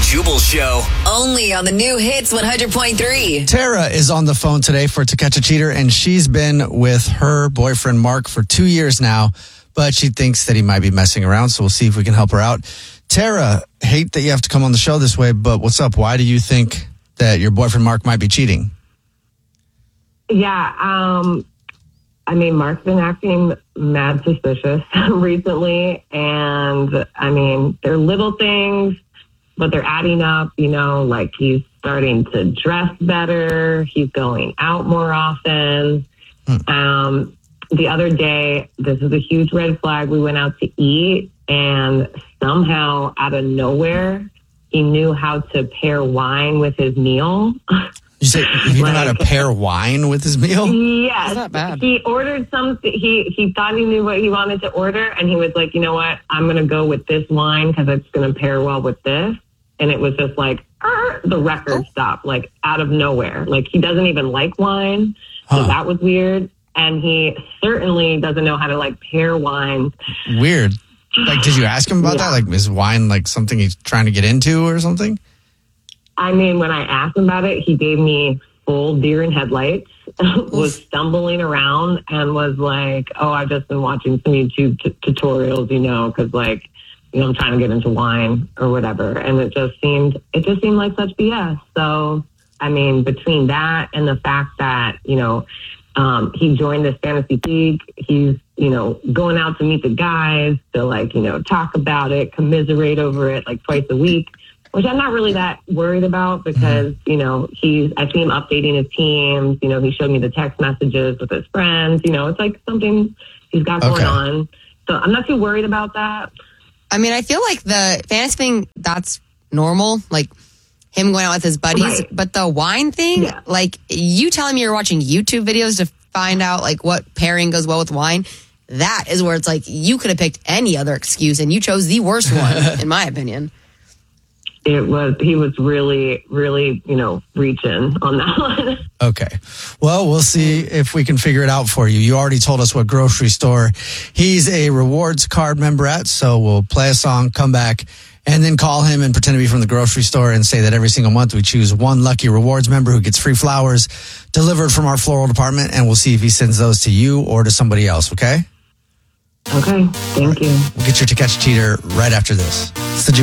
Jubal Show. Only on the new Hits 100.3. Tara is on the phone today for To Catch a Cheater, and she's been with her boyfriend, Mark, for 2 years now, but she thinks that he might be messing around, so we'll see if we can help her out. Tara, hate that you have to come on the show this way, but what's up? Why do you think that your boyfriend, Mark, might be cheating? Yeah, I mean, Mark's been acting mad suspicious recently, and I mean, they're little things, but they're adding up, you know, like he's starting to dress better, he's going out more often. The other day, this is a huge red flag, we went out to eat, and somehow, out of nowhere, he knew how to pair wine with his meal. You said he knew how to pair wine with his meal? Yes. That's not bad. He ordered something. He thought he knew what he wanted to order, and he was like, you know what? I'm going to go with this wine because it's going to pair well with this. And it was just like, the record stopped, like out of nowhere. Like he doesn't even like wine. So that was weird. And he certainly doesn't know how to like pair wine. Weird. Like, did you ask him about that? Like, is wine like something he's trying to get into or something? I mean, when I asked him about it, he gave me full deer in headlights, was stumbling around and was like, oh, I've just been watching some YouTube tutorials, you know, because like, you know, I'm trying to get into wine or whatever. And it just seemed like such BS. So, I mean, between that and the fact that, you know, he joined this fantasy league, he's, you know, going out to meet the guys to like, you know, talk about it, commiserate over it like twice a week. Which I'm not really that worried about because, you know, I see him updating his teams. You know, he showed me the text messages with his friends. You know, it's like something he's got going on. So I'm not too worried about that. I mean, I feel like the fantasy thing, that's normal. Like him going out with his buddies. Right. But the wine thing, like you telling me you're watching YouTube videos to find out like what pairing goes well with wine. That is where it's like you could have picked any other excuse and you chose the worst one, in my opinion. He was really, really, you know, reaching on that one. Okay. Well, we'll see if we can figure it out for you. You already told us what grocery store he's a rewards card member at, so we'll play a song, come back, and then call him and pretend to be from the grocery store and say that every single month we choose one lucky rewards member who gets free flowers delivered from our floral department, and we'll see if he sends those to you or to somebody else, okay? Okay, thank you. We'll get your To Catch a Cheater right after this. It's the